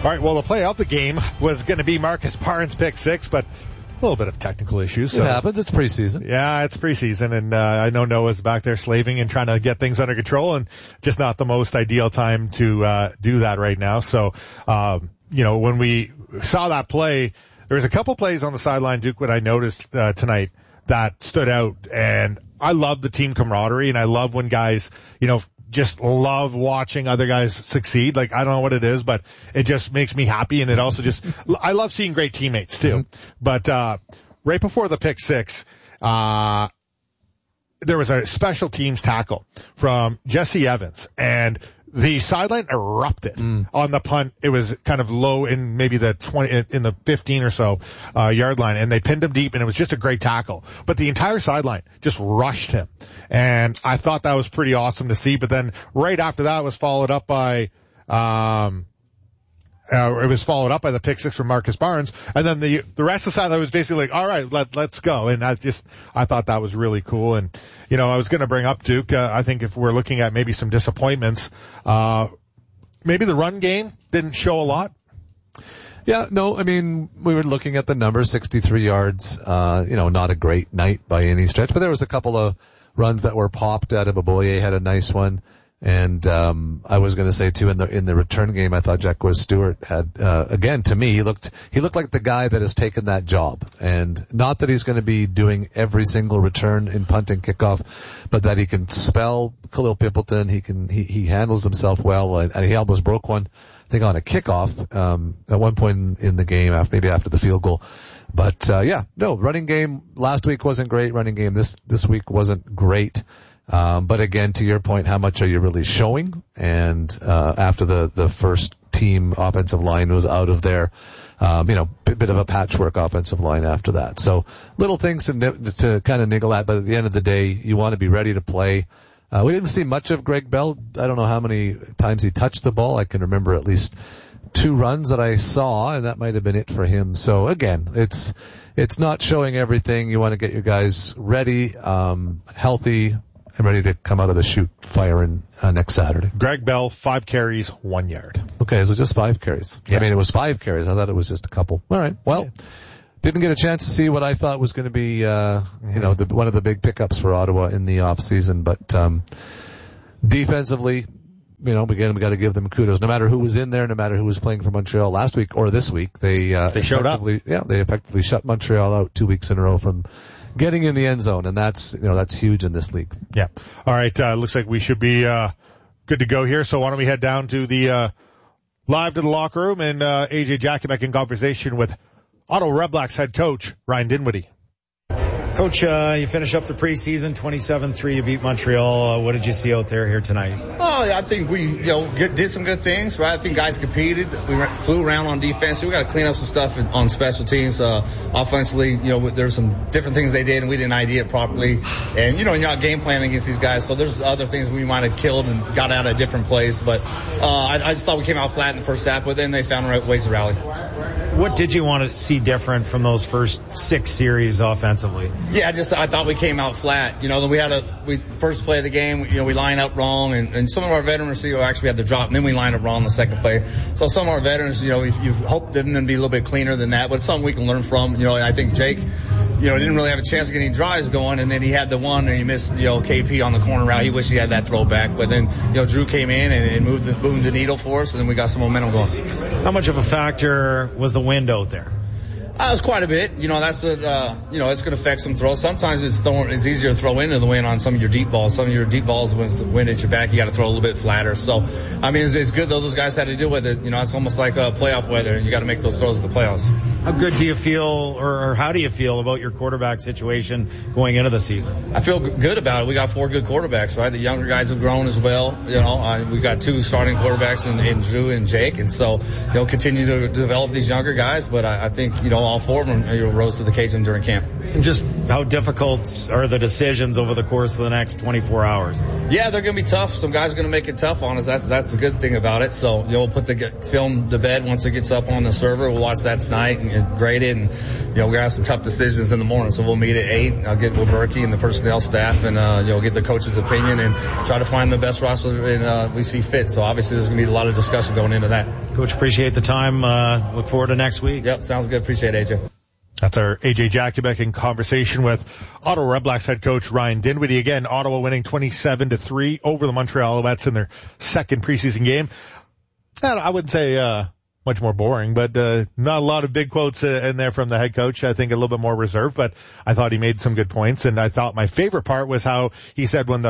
All right, well, the play of the game was going to be Marcus Barnes' pick six, but a little bit of technical issues. So. It happens. It's preseason. Yeah, it's preseason, and I know Noah's back there slaving and trying to get things under control, and just not the most ideal time to do that right now. So, when we saw that play, there was a couple plays on the sideline, Duke, what I noticed tonight that stood out, and I love the team camaraderie, and I love when guys, just love watching other guys succeed. Like, I don't know what it is, but it just makes me happy. And it also I love seeing great teammates too. But, right before the pick six, there was a special teams tackle from Jesse Evans, and the sideline erupted on the punt. It was kind of low in maybe the 20, in the 15 or so, yard line, and they pinned him deep, and it was just a great tackle. But the entire sideline just rushed him. And I thought that was pretty awesome to see. But then right after that was followed up by, the pick six from Marcus Barnes. And then the rest of the sideline was basically like, all right, let's go. And I thought that was really cool. And, I was going to bring up Duke. I think if we're looking at maybe some disappointments, maybe the run game didn't show a lot. Yeah, no, I mean, we were looking at the numbers, 63 yards, not a great night by any stretch, but there was a couple of runs that were popped out of Aboye, had a nice one. And, I was going to say too, in the return game, I thought Jacquez Stewart had, again, to me, he looked like the guy that has taken that job. And not that he's going to be doing every single return in punt and kickoff, but that he can spell Khalil Pimpleton. He handles himself well, and he almost broke one, I think, on a kickoff, at one point in the game, maybe after the field goal. But, running game last week wasn't great. Running game this week wasn't great. But again, to your point, how much are you really showing? And, after the first team offensive line was out of there, bit of a patchwork offensive line after that. So little things to kind of niggle at, but at the end of the day, you want to be ready to play. We didn't see much of Greg Bell. I don't know how many times he touched the ball. I can remember at least 2 runs that I saw, and that might have been it for him. So again, it's not showing everything. You want to get your guys ready, healthy, and ready to come out of the chute firing next Saturday. Greg Bell, 5 carries, 1 yard. Okay, so just 5 carries. Yeah. I mean, it was 5 carries. I thought it was just a couple. All right. Well, didn't get a chance to see what I thought was going to be, one of the big pickups for Ottawa in the off season. But defensively, again, we got to give them kudos. No matter who was in there, no matter who was playing for Montreal last week or this week, they showed up. Yeah, they effectively shut Montreal out 2 weeks in a row from getting in the end zone, and that's huge in this league. Yeah. All right. Looks like we should be good to go here. So why don't we head down to the live to the locker room and AJ Jakubec in conversation with Ottawa Redblacks head coach Ryan Dinwiddie. Coach, you finish up the preseason, 27-3, you beat Montreal. What did you see out there here tonight? Oh, I think we, did some good things, right? I think guys competed. We flew around on defense. We got to clean up some stuff on special teams. Offensively, there's some different things they did and we didn't ID it properly. And, you're not game planning against these guys, so there's other things we might have killed and got out of different plays. But I just thought we came out flat in the first half, but then they found ways to rally. What did you want to see different from those first 6 series offensively? Yeah, I thought we came out flat. We first play of the game, we line up wrong, and some of our veterans, actually had the drop, and then we lined up wrong the second play. So some of our veterans, you hope them to be a little bit cleaner than that, but it's something we can learn from. I think Jake, didn't really have a chance of getting drives going, and then he had the one, and he missed, KP on the corner route. He wished he had that throwback, but then, Drew came in and moved the needle for us, and then we got some momentum going. How much of a factor was the wind out there? It was quite a bit. That's it's going to affect some throws. Sometimes it's easier to throw into the wind on some of your deep balls. Some of your deep balls, when the wind hits your back, you got to throw a little bit flatter. So, it's good though. Those guys had to deal with it. It's almost like playoff weather. You got to make those throws at the playoffs. How good do you feel, or how do you feel about your quarterback situation going into the season? I feel good about it. We got 4 good quarterbacks, right? The younger guys have grown as well. We got 2 starting quarterbacks in Drew and Jake, and so continue to develop these younger guys. But I think all 4 of them rose to the occasion during camp. And just how difficult are the decisions over the course of the next 24 hours? Yeah, they're going to be tough. Some guys are going to make it tough on us. That's the good thing about it. So, we'll put the film to bed once it gets up on the server. We'll watch that tonight and grade it. And, we're going to have some tough decisions in the morning. So we'll meet at 8. I'll get with Berkey and the personnel staff and, get the coach's opinion and try to find the best roster we see fit. So obviously there's going to be a lot of discussion going into that. Coach, appreciate the time. Look forward to next week. Yep, sounds good. Appreciate it, AJ. That's our AJ Jakubek in conversation with Ottawa Redblacks head coach Ryan Dinwiddie. Again, Ottawa winning 27-3 over the Montreal Alouettes in their second preseason game. I wouldn't say much more boring, but not a lot of big quotes in there from the head coach. I think a little bit more reserved, but I thought he made some good points. And I thought my favorite part was how he said when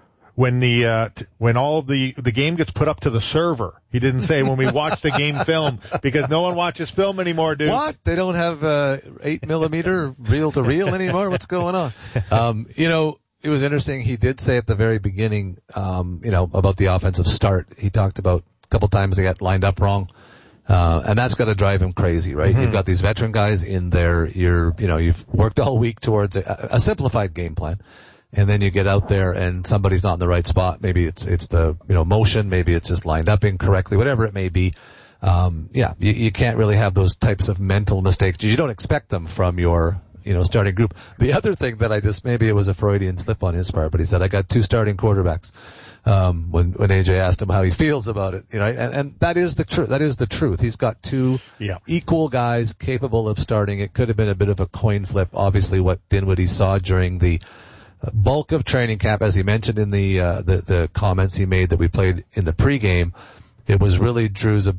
all the game gets put up to the server. He didn't say when we watch the game film, because no one watches film anymore, dude. What? They don't have 8mm reel to reel anymore? What's going on? It was interesting. He did say at the very beginning, about the offensive start. He talked about a couple times they got lined up wrong. And that's got to drive him crazy, right? Mm-hmm. You've got these veteran guys in there. You've worked all week towards a simplified game plan. And then you get out there and somebody's not in the right spot. Maybe it's the, motion. Maybe it's just lined up incorrectly, whatever it may be. You can't really have those types of mental mistakes. You don't expect them from your, starting group. The other thing that maybe it was a Freudian slip on his part, but he said, I got 2 starting quarterbacks. When AJ asked him how he feels about it, and that is the truth. That is the truth. He's got 2 equal guys capable of starting. It could have been a bit of a coin flip. Obviously what Dinwiddie saw during the bulk of training camp, as he mentioned in the comments he made that we played in the pregame, it was really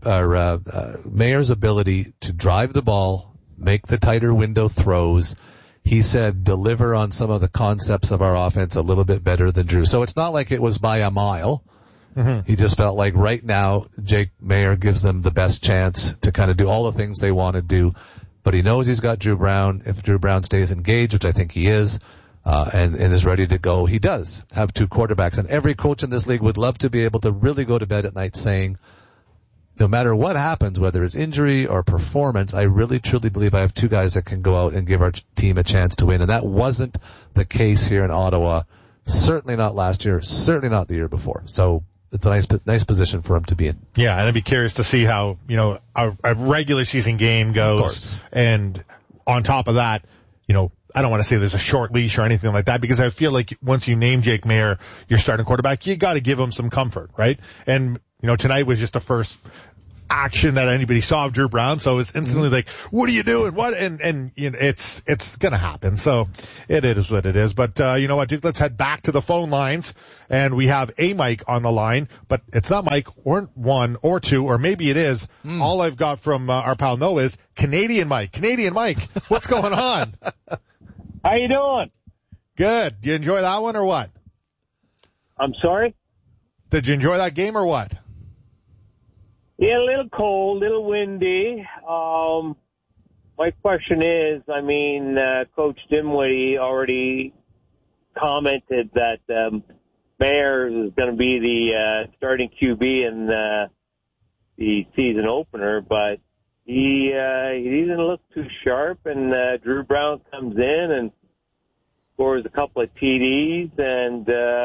Mayer's ability to drive the ball, make the tighter window throws. He said deliver on some of the concepts of our offense a little bit better than Drew. So it's not like it was by a mile. Mm-hmm. He just felt like right now Jake Mayer gives them the best chance to kind of do all the things they want to do. But he knows he's got Drew Brown. If Drew Brown stays engaged, which I think he is, and is ready to go, he does have 2 quarterbacks. And every coach in this league would love to be able to really go to bed at night saying, no matter what happens, whether it's injury or performance, I really truly believe I have 2 guys that can go out and give our team a chance to win. And that wasn't the case here in Ottawa. Certainly not last year. Certainly not the year before. So it's a nice position for him to be in. Yeah, and I'd be curious to see how, a regular season game goes. Of course. And on top of that, I don't want to say there's a short leash or anything like that, because I feel like once you name Jake Mayer your starting quarterback, you got to give him some comfort, right? And, tonight was just the first action that anybody saw of Drew Brown, so it's instantly like, what are you doing? What? And it's gonna happen. So it is what it is. But you know what, dude, let's head back to the phone lines, and we have a Mike on the line, but it's not Mike or 1 or 2, or maybe it is. All I've got from our pal Noah is Canadian Mike. Canadian Mike, what's going on? How you doing? Good. Did you enjoy that one or what? I'm sorry? Did you enjoy that game or what? Yeah, a little cold, a little windy. My question is, Coach Dinwiddie already commented that Mayer is going to be the starting QB in the season opener, but he didn't look too sharp, and Drew Brown comes in and scores a couple of TDs, and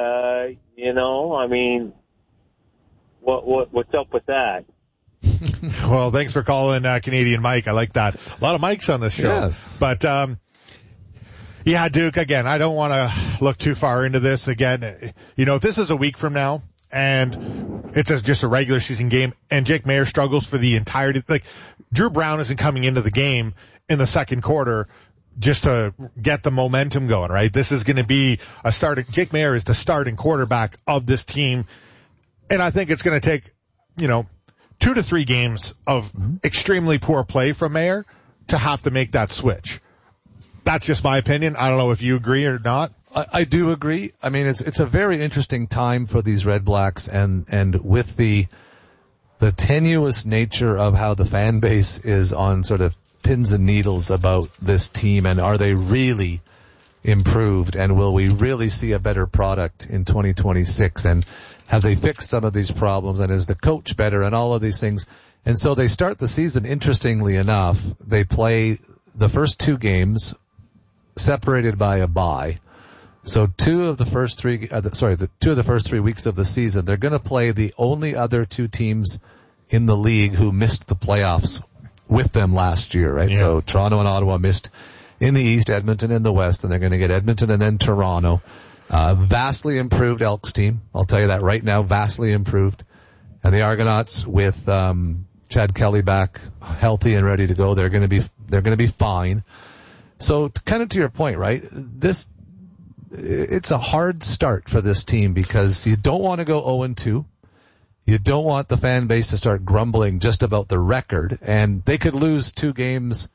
what's up with that? Well, thanks for calling Canadian Mike. I like that. A lot of Mikes on this show. Yes. But yeah, Duke, again, I don't want to look too far into this. Again, if this is a week from now and it's just a regular season game and Jake Mayer struggles for the entirety, like Drew Brown isn't coming into the game in the second quarter just to get the momentum going, right? This is going to be Jake Mayer is the starting quarterback of this team. And I think it's going to take, 2 to 3 games of extremely poor play from Mayer to have to make that switch. That's just my opinion. I don't know if you agree or not. I do agree. It's a very interesting time for these Red Blacks, and with the tenuous nature of how the fan base is on sort of pins and needles about this team, and are they really improved, and will we really see a better product in 2026, and have they fixed some of these problems, and is the coach better, and all of these things. And so they start the season, interestingly enough, they play the first 2 games separated by a bye. So two of the first 3 weeks of the season, they're going to play the only other 2 teams in the league who missed the playoffs with them last year, right? Yeah. So Toronto and Ottawa missed in the East, Edmonton in the West, and they're going to get Edmonton and then Toronto. Vastly improved Elks team. I'll tell you that right now, vastly improved. And the Argonauts with Chad Kelly back healthy and ready to go, they're going to be fine. So kind of to your point, right? It's a hard start for this team because you don't want to go 0-2. You don't want the fan base to start grumbling just about the record, and they could lose 2 games,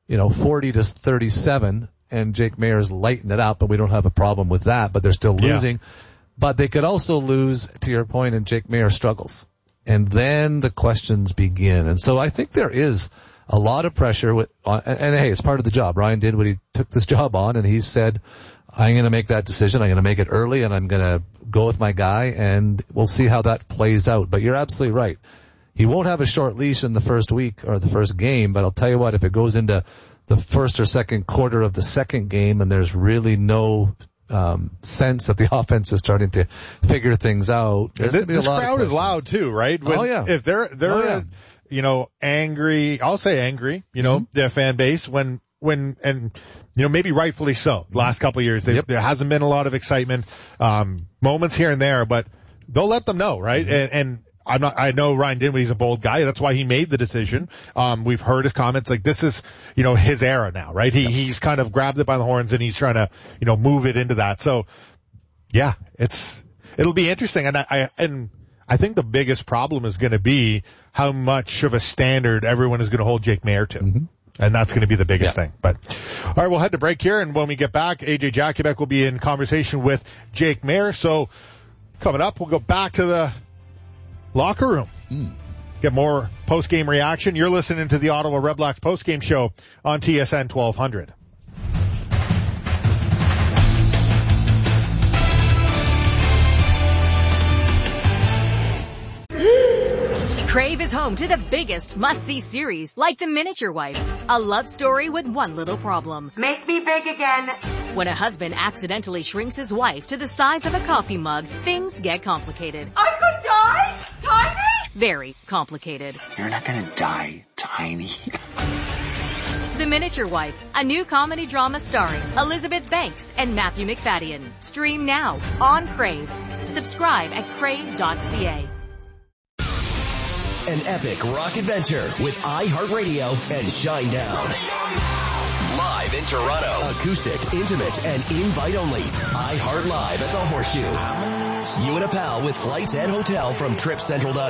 40-37, and Jake Maier's lighten it up, and we don't have a problem with that, but they're still losing. Yeah. But they could also lose, to your point, and Jake Maier struggles. And then the questions begin. And so I think there is a lot of pressure and hey, it's part of the job. Ryan did what he took this job on, and he said, I'm going to make that decision. I'm going to make it early, and I'm going to go with my guy, and we'll see how that plays out. But you're absolutely right. He won't have a short leash in the first week or the first game, but I'll tell you what, if it goes into the first or second quarter of the second game and there's really no sense that the offense is starting to figure things out. This crowd is loud too, right? If they're angry, I'll say angry, their fan base when maybe rightfully so. The last couple of years, there hasn't been a lot of excitement, moments here and there, but they'll let them know, right? Mm-hmm. And I know Ryan Dinwiddie's a bold guy. That's why he made the decision. We've heard his comments like this is, his era now, right? He's kind of grabbed it by the horns and he's trying to, move it into that. So yeah, it'll be interesting. And I think the biggest problem is going to be how much of a standard everyone is going to hold Jake Maier to. Mm-hmm. And that's going to be the biggest thing. But all right, we'll head to break here. And when we get back, AJ Jakubek will be in conversation with Jake Maier. So coming up, we'll go back to the locker room. Get more post-game reaction. You're listening to the Ottawa Redblacks post-game show on TSN 1200. Crave is home to the biggest must-see series, like The Miniature Wife, a love story with one little problem. Make me big again. When a husband accidentally shrinks his wife to the size of a coffee mug, things get complicated. I could die? Tiny? Very complicated. You're not gonna die tiny. The Miniature Wife, a new comedy drama starring Elizabeth Banks and Matthew McFadden. Stream now on Crave. Subscribe at crave.ca. An epic rock adventure with iHeartRadio and Shinedown. Live in Toronto. Acoustic, intimate, and invite only. iHeart Live at the Horseshoe. You and a pal with flights and hotel from TripCentral.com.